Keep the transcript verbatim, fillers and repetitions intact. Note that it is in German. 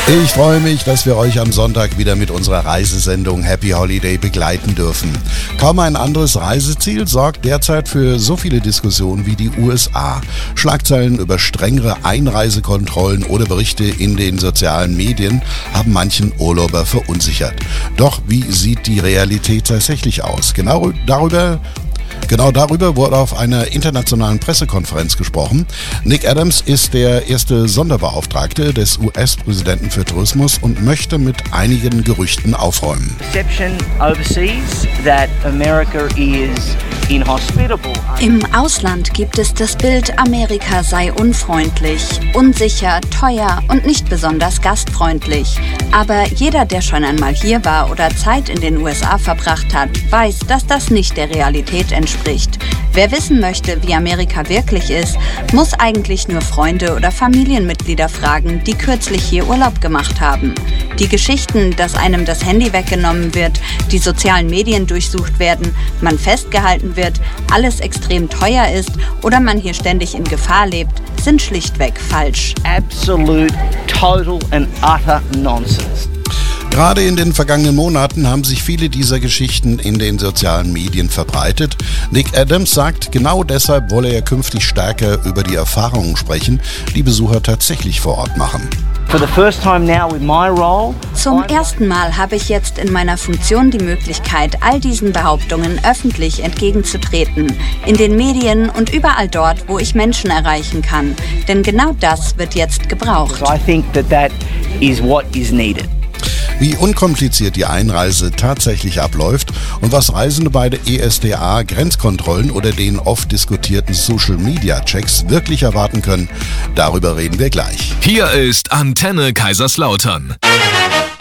Ich freue mich, dass wir euch am Sonntag wieder mit unserer Reisesendung Happy Holiday begleiten dürfen. Kaum ein anderes Reiseziel sorgt derzeit für so viele Diskussionen wie die U S A. Schlagzeilen über strengere Einreisekontrollen oder Berichte in den sozialen Medien haben manchen Urlauber verunsichert. Doch wie sieht die Realität tatsächlich aus? Genau darüber Genau darüber wurde auf einer internationalen Pressekonferenz gesprochen. Nick Adams ist der erste Sonderbeauftragte des U S-Präsidenten für Tourismus und möchte mit einigen Gerüchten aufräumen. Im Ausland gibt es das Bild, Amerika sei unfreundlich, unsicher, teuer und nicht besonders gastfreundlich. Aber jeder, der schon einmal hier war oder Zeit in den U S A verbracht hat, weiß, dass das nicht der Realität entspricht. Wer wissen möchte, wie Amerika wirklich ist, muss eigentlich nur Freunde oder Familienmitglieder fragen, die kürzlich hier Urlaub gemacht haben. Die Geschichten, dass einem das Handy weggenommen wird, die sozialen Medien durchsucht werden, man festgehalten wird, alles extrem teuer ist oder man hier ständig in Gefahr lebt, sind schlichtweg falsch. Absolute, total and utter nonsense. Gerade in den vergangenen Monaten haben sich viele dieser Geschichten in den sozialen Medien verbreitet. Nick Adams sagt, genau deshalb wolle er künftig stärker über die Erfahrungen sprechen, die Besucher tatsächlich vor Ort machen. Zum ersten Mal habe ich jetzt in meiner Funktion die Möglichkeit, all diesen Behauptungen öffentlich entgegenzutreten. In den Medien und überall dort, wo ich Menschen erreichen kann. Denn genau das wird jetzt gebraucht. So I think that that is what is needed. Wie unkompliziert die Einreise tatsächlich abläuft und was Reisende bei der E S D A-Grenzkontrollen oder den oft diskutierten Social-Media-Checks wirklich erwarten können, darüber reden wir gleich. Hier ist Antenne Kaiserslautern.